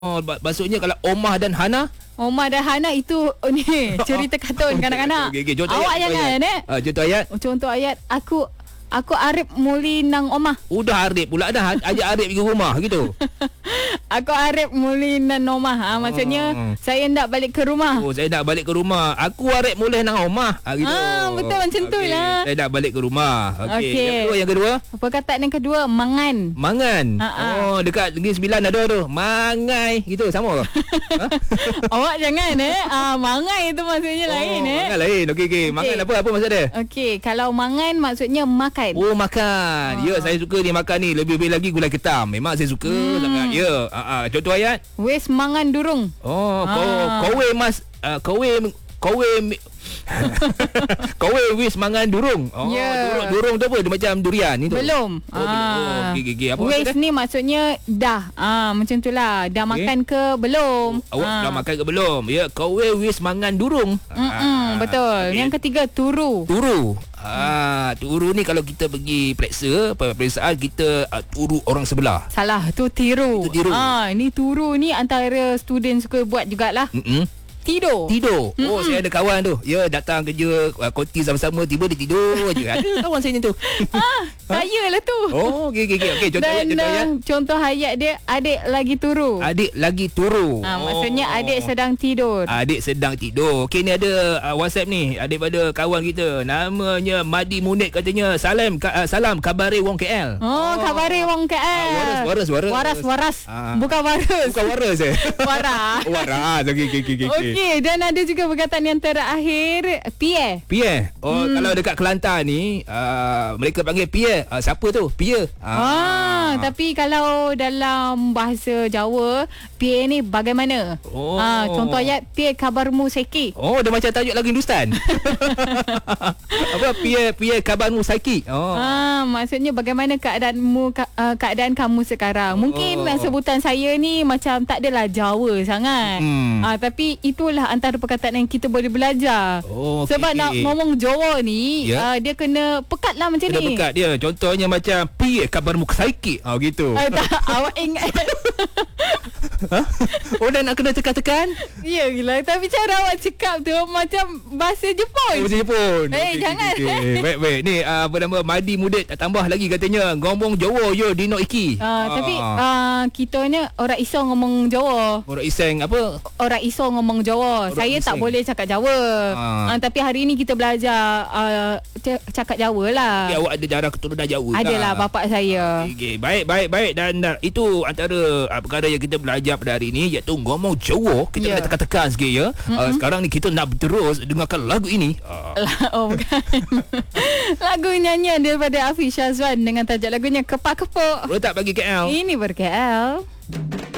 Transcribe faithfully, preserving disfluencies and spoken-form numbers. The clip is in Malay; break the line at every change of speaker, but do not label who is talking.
Oh, maksudnya kalau Omah dan Hana?
Omah dan Hana itu oh, ni cerita kartun kanak-kanak.
Okay, okay. Contoh
Awak
ayat,
jangan eh.
Uh, contoh ayat.
Contoh ayat aku aku Arif muli nang Omah.
Udah Arif pula dah ajak Arif pergi rumah gitu.
Aku Arif muli nang Omah. Ha, maksudnya oh. saya nak balik ke rumah.
Oh, saya nak balik ke rumah. Aku Arif muli nang Omah. Ha, gitu.
Ah, betul macam okay. tu lah.
Saya nak balik ke rumah. Okey.
Okay.
Yang kedua, yang kedua.
Perkataan yang kedua mangan.
Mangan.
Ha-ha.
Oh, dekat Negeri Sembilan ada tu. Mangai gitu sama ke? Ha?
Awak jangan eh. Ah, mangai itu maksudnya oh, lain eh.
Mangan lain. Okey okey. Mangan okay. apa apa maksud dia?
Okey, kalau mangan maksudnya makan.
Oh, makan. Ya, saya suka ni makan ni. Lebih-lebih lagi gulai ketam. Memang saya suka hmm. sangat. Ya. Uh, uh, contoh ayat.
Wes mangan durung.
Oh, kau ah. kowe mas uh, kowe kowe kowe wis mangan durung. Oh, yeah. durung, durung tu apa? Dia macam durian ni tu.
Belum.
Oh, ah. oh gigi, gigi. Apa
wes ni maksudnya dah. Ah, macam itulah. Dah okay. makan ke belum?
Awak oh, ah. dah makan ke belum? Ya, kowe wis mangan durung.
Ah, betul. Okay. Yang ketiga turu.
Turu. Ah, turu ni kalau kita pergi periksa, peperiksaan kita uh, turu orang sebelah.
Salah, tu tiru.
Itu tiru.
Ah, ni turu ni antara student suka buat jugalah.
Hmm.
Tidur.
Tidur.
Mm-mm.
Oh, saya ada kawan tu. Ya, datang kerja uh, konti sama-sama, tiba dia tidur je. Ada kawan saya macam tu.
Ah, saya lah tu.
Oh, okey okey okey. Okay, contoh
Dan,
ayat, contoh ayat.
Contoh ayat dia adik lagi turu.
Adik lagi turu.
Ah,
oh.
maksudnya adik sedang tidur.
Adik sedang tidur. Okey, ni ada uh, WhatsApp ni daripada kawan kita. Namanya Madi Munit katanya, "Salam ka, uh, salam kabare wong K L."
Oh, oh. kabare wong K L.
Ah, waras waras waras.
Waras waras.
Ah.
Bukan waras.
Bukan waras eh.
Waras.
Waras. Okey okey okey okey.
Okey, dan ada juga perkataan yang terakhir, Pierre.
Pierre. Oh, hmm. kalau dekat Kelantan ni, uh, mereka panggil Pierre. Uh, siapa tu? Pierre.
Ah, ah, tapi kalau dalam bahasa Jawa, Pierre ni bagaimana?
Oh.
Ah, contoh ayat, Pierre kabarmu seki.
Oh, dia macam tajuk lagu Hindustan. Apa? Pierre, Pierre kabarmu seki. Oh.
Ah, maksudnya bagaimana keadaanmu ka, uh, keadaan kamu sekarang? Mungkin oh. sebutan saya ni macam tak adalah Jawa sangat. Hmm. Ah, tapi itulah antara perkataan yang kita boleh belajar. Oh, okay. Sebab nak ngomong Jawa ni, yeah. uh, dia kena pekat lah macam
kena
ni.
Pekat dia. Contohnya macam Pierre kabarmu saiki. Oh, gitu.
Uh, tak, awak ingat.
Ha? Oh, dah nak kena tekan-tekan?
Ya gila. Tapi cara awak cakap tu macam bahasa Jepun.
Oh, bahasa Jepun.
Eh, hey, okay, jangan.
Okay, okay. Baik, baik. Ni uh, apa nama Madi Mudit tambah lagi katanya. Ngomong Jawa yo dino iki.
Uh, ah. Tapi uh, kita ni orang iso ngomong Jawa.
Orang iseng apa?
Orang iso ngomong Jawa. Orang Saya iseng. tak boleh cakap Jawa. Ah. Uh, tapi hari ni kita belajar uh, cakap Jawa lah.
Okay, awak ada darah keturunan Jawa.
Adalah bapak saya.
Okay, okay. Baik, baik, baik. Dan uh, itu antara uh, perkara yang kita belajar pada hari ini, iaitu ngomong Jawa. Kita yeah. kena tekan-tekan sikit ya. Mm-hmm. Uh, sekarang ni kita nak terus dengarkan lagu ini. Uh.
Oh bukan. Lagu nyanyian daripada Hafiz Syazwan dengan tajuk lagunya Kepak Kepuk.
Letak bagi K L.
Ini ber K L.